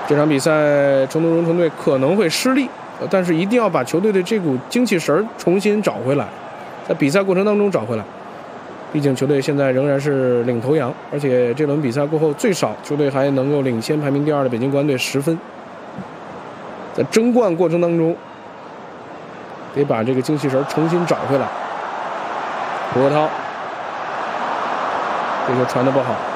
这场比赛成都荣城队可能会失利，但是一定要把球队的这股精气神重新找回来，在比赛过程当中找回来。毕竟球队现在仍然是领头羊，而且这轮比赛过后，最少球队还能够领先排名第2的北京国安队10分。在争冠过程当中，得把这个精气神重新找回来。胡国涛，这球传得不好。